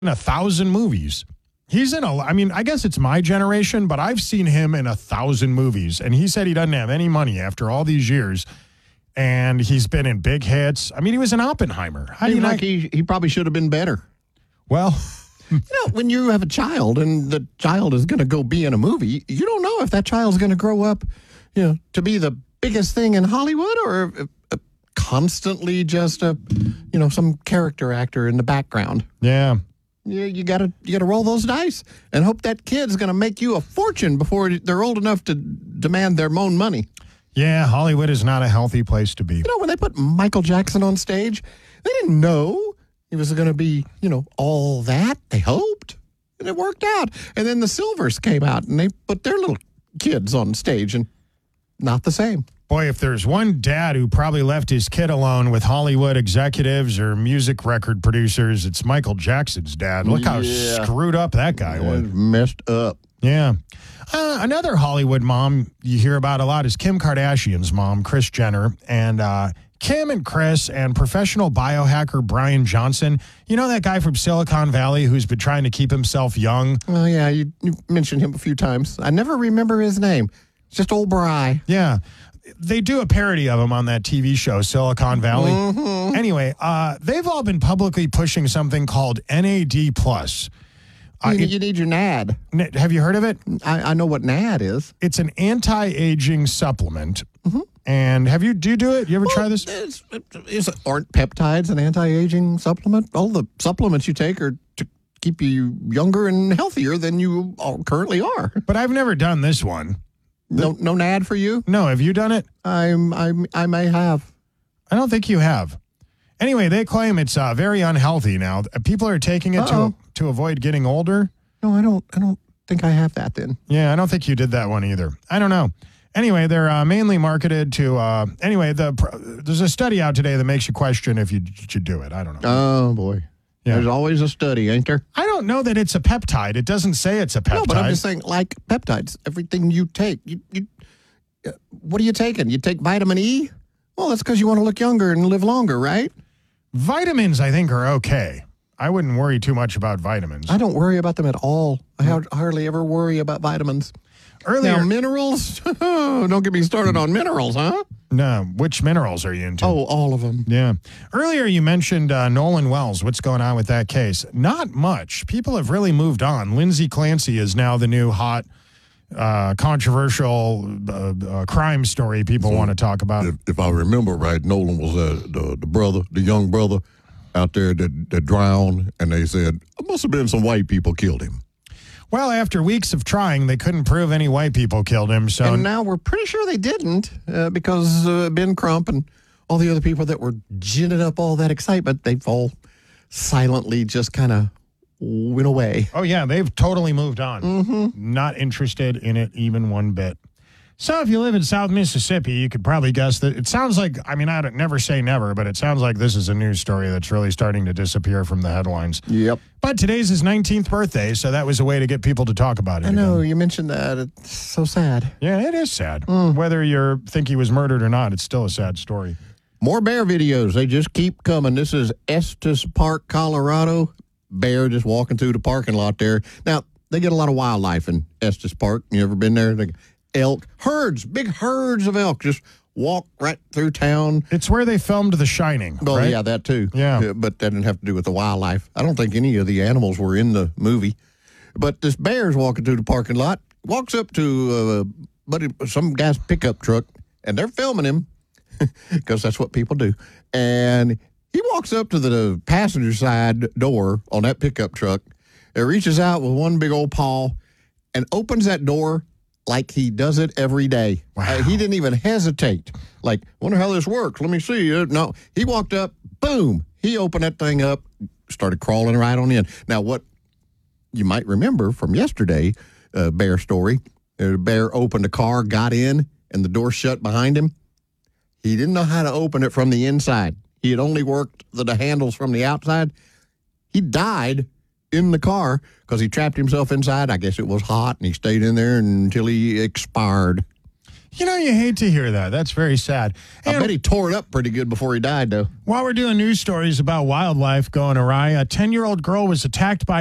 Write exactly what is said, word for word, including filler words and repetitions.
in a thousand movies. He's in a, I mean, I guess it's my generation, but I've seen him in a thousand movies. And he said he doesn't have any money after all these years. And he's been in big hits. I mean, he was in Oppenheimer. How do you like not? he, he probably should have been better. Well, you know, when you have a child and the child is going to go be in a movie, you don't know if that child's going to grow up, you know, to be the biggest thing in Hollywood or uh, constantly just a, you know, some character actor in the background. yeah. You, you gotta you gotta roll those dice and hope that kid's gonna make you a fortune before they're old enough to demand their own money. Yeah, Hollywood is not a healthy place to be. You know, when they put Michael Jackson on stage, they didn't know he was gonna be, you know, all that. They hoped, and it worked out. And then the Silvers came out, and they put their little kids on stage, and not the same. Boy, if there's one dad who probably left his kid alone with Hollywood executives or music record producers, it's Michael Jackson's dad. Look how Yeah. screwed up that guy It was. was messed up. Yeah. Uh, another Hollywood mom you hear about a lot is Kim Kardashian's mom, Kris Jenner. And uh, Kim and Kris and professional biohacker Brian Johnson. You know that guy from Silicon Valley who's been trying to keep himself young? Oh, yeah, you, you mentioned him a few times. I never remember his name. It's just old Bry. Yeah. They do a parody of him on that T V show, Silicon Valley. Mm-hmm. Anyway, uh, they've all been publicly pushing something called N A D plus. Uh, You, it- you need your N A D. have you heard of it? I, I know what N A D is. It's an anti-aging supplement. And have you, do you do it? You ever try this? It's, it's, aren't peptides an anti-aging supplement? All the supplements you take are to keep you younger and healthier than you all currently are. But I've never done this one. No, no N A D for you? No, have you done it? I'm, I'm, I may have. I don't think you have. Anyway, they claim it's uh, very unhealthy now. People are taking it to Uh-oh. to avoid getting older. No, I don't. I don't think I have that. Then. Yeah, I don't think you did that one either. I don't know. Anyway, they're uh, mainly marketed to. Uh, anyway, the there's a study out today that makes you question if you should do it. I don't know. Oh boy. Yeah. There's always a study, ain't there? I don't know that it's a peptide. It doesn't say it's a peptide. No, but I'm just saying, like peptides, everything you take, you, you, uh, what are you taking? You take vitamin E? Well, that's because you want to look younger and live longer, right? Vitamins, I think, are okay. I wouldn't worry too much about vitamins. I don't worry about them at all. I har- hardly ever worry about vitamins. Earlier, Now, minerals? Don't get me started on minerals, huh? no, which minerals are you into? Oh, all of them. Yeah. Earlier, you mentioned uh, Nolan Wells. What's going on with that case? Not much. People have really moved on. Lindsay Clancy is now the new hot, uh, controversial uh, uh, crime story people So, want to talk about. If, if I remember right, Nolan was uh, the the brother, the young brother out there that, that drowned, and they said it must have been some white people killed him. Well, after weeks of trying, they couldn't prove any white people killed him. So And now we're pretty sure they didn't uh, because uh, Ben Crump and all the other people that were ginning up all that excitement, they've all silently just kind of went away. Oh, yeah, they've totally moved on. Mm-hmm. Not interested in it even one bit. So if you live in South Mississippi, you could probably guess that it sounds like, I mean, I don't never say never, but it sounds like this is a news story that's really starting to disappear from the headlines. Yep. But today's his nineteenth birthday, so that was a way to get people to talk about it. I know, again. you mentioned that. It's so sad. Yeah, it is sad. Mm. Whether you think he was murdered or not, it's still a sad story. More bear videos. They just keep coming. This is Estes Park, Colorado. Bear just walking through the parking lot there. Now, they get a lot of wildlife in Estes Park. You ever been there? They, elk, herds, big herds of elk just walk right through town. It's where they filmed The Shining, Oh, right? yeah, that too. Yeah. But that didn't have to do with the wildlife. I don't think any of the animals were in the movie. But this bear's walking through the parking lot, walks up to uh, buddy, some guy's pickup truck, and they're filming him because that's what people do. And he walks up to the passenger side door on that pickup truck and reaches out with one big old paw and opens that door like he does it every day. Wow. Uh, he didn't even hesitate. Like, wonder how this works. Let me see. Uh, No, he walked up, boom. He opened that thing up, started crawling right on in. Now, what you might remember from yesterday, uh, bear story, the bear opened a car, got in, and the door shut behind him. He didn't know how to open it from the inside. He had only worked the, the handles from the outside. He died in the car because he trapped himself inside. I guess it was hot, and he stayed in there until he expired. You know, you hate to hear that. That's very sad. I And bet he tore it up pretty good before he died, though. while we're doing news stories about wildlife going awry, a ten-year-old girl was attacked by